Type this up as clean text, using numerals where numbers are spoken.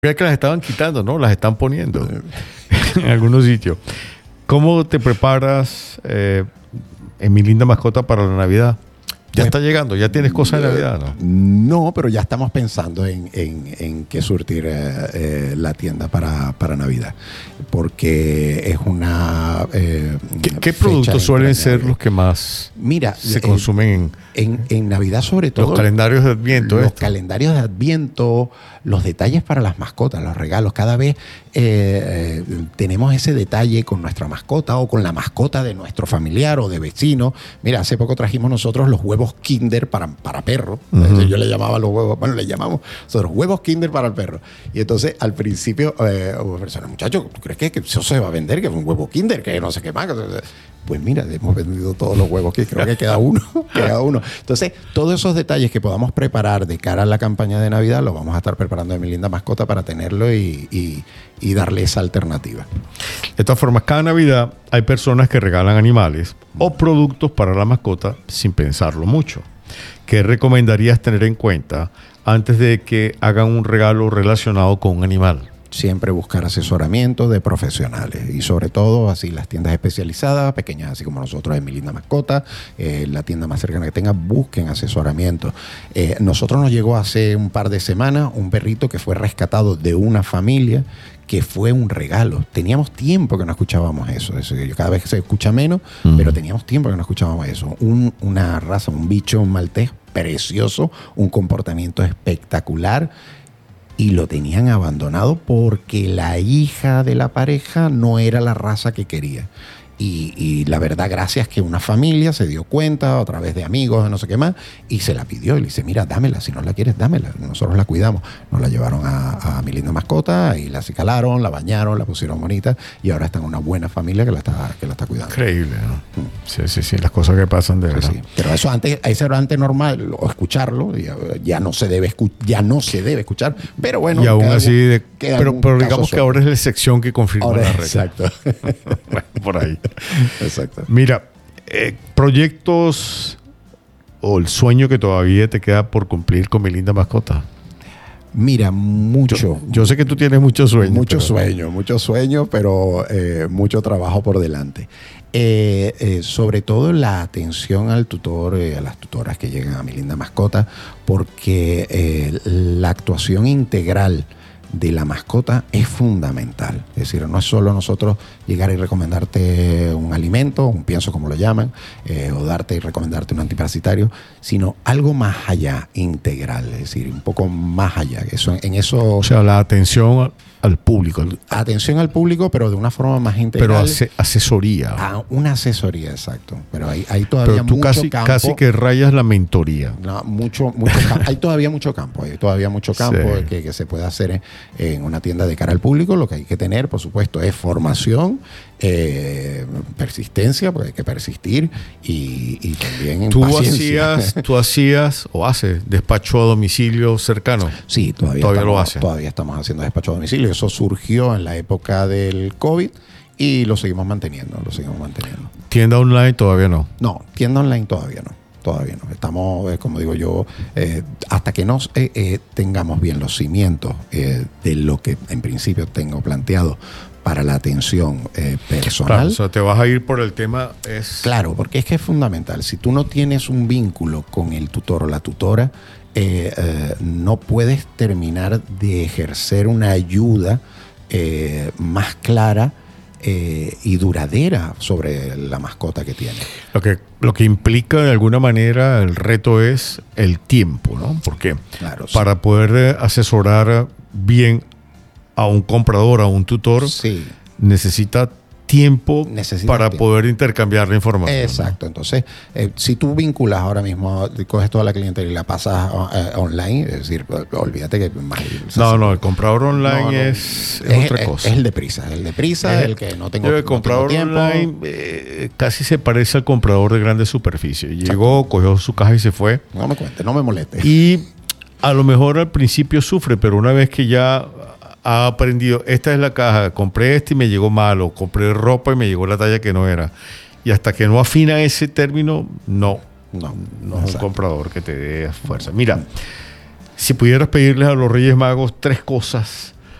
Es que las estaban quitando, ¿no? Las están poniendo en algunos sitios. ¿Cómo te preparas en Mi Linda Mascota para la Navidad? Ya está llegando, ya tienes cosas de Navidad, ¿no? No, pero ya estamos pensando en qué surtir la tienda para Navidad. Porque es una... ¿Qué productos suelen ser los que más se consumen en Navidad, sobre todo? Los calendarios de Adviento. Los calendarios de Adviento, los detalles para las mascotas, los regalos. Cada vez tenemos ese detalle con nuestra mascota o con la mascota de nuestro familiar o de vecino. Mira, hace poco trajimos nosotros los huevos Kinder para perro. Uh-huh. Yo le llamaba los huevos, bueno, le llamamos nosotros huevos Kinder para el perro. Y entonces al principio hubo personas, muchachos, ¿tú crees que eso se va a vender? Que es un huevo Kinder, que no sé qué más. Pues mira, hemos vendido todos los huevos que creo que queda uno. Entonces, todos esos detalles que podamos preparar de cara a la campaña de Navidad, los vamos a estar preparando en Mi Linda Mascota para tenerlo y darle esa alternativa. De todas formas, cada Navidad hay personas que regalan animales o productos para la mascota sin pensarlo mucho. ¿Qué recomendarías tener en cuenta antes de que hagan un regalo relacionado con un animal? Siempre buscar asesoramiento de profesionales y sobre todo así las tiendas especializadas, pequeñas así como nosotros en Mi Linda Mascota, la tienda más cercana que tenga, busquen asesoramiento. Nosotros nos llegó hace un par de semanas un perrito que fue rescatado de una familia que fue un regalo. Teníamos tiempo que no escuchábamos eso. Cada vez se escucha menos, pero teníamos tiempo que no escuchábamos eso. Una raza, un bicho, un maltés precioso, un comportamiento espectacular. Y lo tenían abandonado porque la hija de la pareja no era la raza que quería. Y la verdad, gracias que una familia se dio cuenta a través de amigos, de no sé qué más, y se la pidió. Y le dice, mira, dámela, si no la quieres, dámela. Nosotros la cuidamos. Nos la llevaron a Mi Linda Mascota y la acicalaron, la bañaron, la pusieron bonita y ahora está en una buena familia que la está cuidando. Increíble, ¿no? Sí, las cosas que pasan de verdad. Sí. Pero eso era antes normal, o escucharlo, ya no se debe escuchar, pero bueno. Y aún así, pero digamos que ahora es la excepción que confirma la regla. Exacto. Bueno, por ahí. Exacto. Mira, proyectos o el sueño que todavía te queda por cumplir con Mi Linda Mascota. Mira, mucho. Yo sé que tú tienes mucho sueño. Mucho sueño, pero mucho trabajo por delante. Sobre todo la atención al tutor, a las tutoras que llegan a Mi Linda Mascota, porque la actuación integral de la mascota es fundamental. Es decir, no es solo nosotros llegar y recomendarte un alimento, un pienso como lo llaman, o darte y recomendarte un antiparasitario, sino algo más allá, integral, es decir, un poco más allá. O sea, la atención al público. Atención al público, pero de una forma más integral. Pero asesoría. Una asesoría, exacto. Pero hay todavía mucho campo. Casi que rayas la mentoría. No, mucho campo. Hay todavía mucho campo. Sí. que se puede hacer en una tienda de cara al público. Lo que hay que tener, por supuesto, es formación, persistencia, porque hay que persistir y también paciencia. ¿Tú hacías o haces despacho a domicilio cercano? Sí, todavía lo haces. Todavía estamos haciendo despacho a domicilio. Eso surgió en la época del COVID y lo seguimos manteniendo. ¿Tienda online todavía no? No, tienda online todavía no. Estamos, como digo yo, hasta que no tengamos bien los cimientos de lo que en principio tengo planteado para la atención personal. Claro, o sea, te vas a ir por el tema. Claro, porque es que es fundamental. Si tú no tienes un vínculo con el tutor o la tutora, no puedes terminar de ejercer una ayuda más clara y duradera sobre la mascota que tiene. Lo que implica de alguna manera el reto es el tiempo, ¿no? Porque para poder asesorar bien a un comprador, a un tutor, necesita tiempo para poder intercambiar la información. Exacto. ¿No? Entonces, si tú vinculas ahora mismo, coges toda la clientela y la pasas online, es decir, olvídate que... el comprador online es otra cosa. Es el de prisa. El que no tengo tiempo. El comprador online casi se parece al comprador de grandes superficies. Llegó, cogió su caja y se fue. No me cuente, no me moleste. Y a lo mejor al principio sufre, pero una vez que ya ha aprendido, esta es la caja, compré y me llegó malo, compré ropa y me llegó la talla que no era. Y hasta que no afina ese término, no es un comprador que te dé fuerza. Mira, si pudieras pedirles a los Reyes Magos 3 cosas